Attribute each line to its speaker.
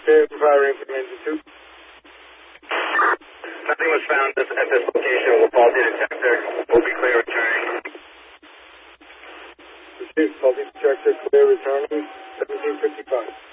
Speaker 1: Firing from engine 2.
Speaker 2: Nothing was found at this location. We'll faulty detector. We'll be clear returning.
Speaker 1: Received. Faulty detector clear returning. 1755.